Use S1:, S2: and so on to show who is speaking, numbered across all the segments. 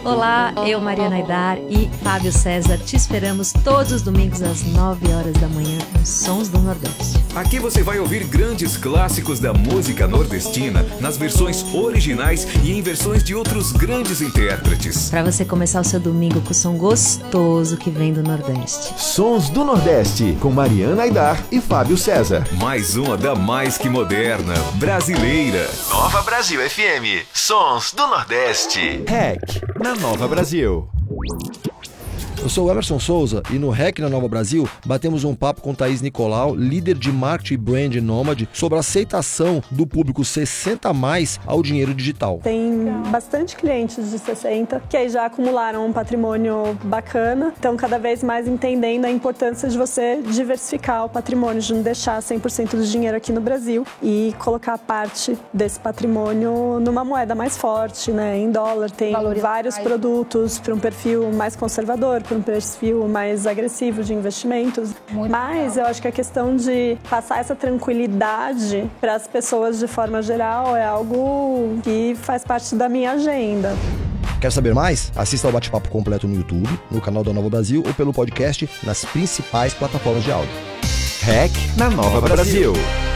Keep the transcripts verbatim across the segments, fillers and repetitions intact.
S1: Olá, eu, Mariana Aidar e Fábio César te esperamos todos os domingos às nove horas da manhã nos Sons do Nordeste.
S2: Aqui você vai ouvir grandes clássicos da música nordestina nas versões originais e em versões de outros grandes intérpretes.
S1: Para você começar o seu domingo com o som gostoso que vem do Nordeste.
S3: Sons do Nordeste, com Mariana Aidar e Fábio César.
S2: Mais uma da mais que moderna, brasileira.
S3: Nova Brasil F M, Sons do Nordeste. Hack, na Nova Brasil.
S4: Eu sou o Emerson Souza e no Hack na Nova Brasil batemos um papo com Thaís Nicolau, líder de marketing e brand Nômade, sobre a aceitação do público sessenta a mais ao dinheiro digital.
S5: Tem bastante clientes de sessenta que aí já acumularam um patrimônio bacana, então cada vez mais entendendo a importância de você diversificar o patrimônio, de não deixar cem por cento do dinheiro aqui no Brasil e colocar parte desse patrimônio numa moeda mais forte, né? Em dólar. Tem Valorizar vários mais. produtos para um perfil mais conservador, para um perfil mais agressivo de investimentos. Muito Mas legal. Eu acho que a questão de passar essa tranquilidade para as pessoas de forma geral é algo que faz parte da minha agenda.
S4: Quer saber mais? Assista ao bate-papo completo no YouTube, no canal da Nova Brasil ou pelo podcast nas principais plataformas de áudio.
S3: Hack na Nova Brasil.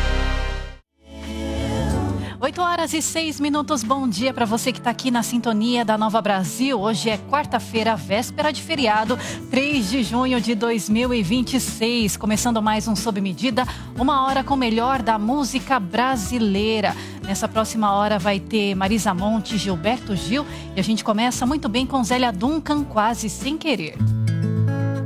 S6: oito horas e seis minutos, bom dia para você que está aqui na sintonia da Nova Brasil. Hoje é quarta-feira, véspera de feriado, três de junho de dois mil e vinte e seis. Começando mais um Sob Medida, uma hora com o melhor da música brasileira. Nessa próxima hora vai ter Marisa Monte, Gilberto Gil e a gente começa muito bem com Zélia Duncan, Quase Sem Querer.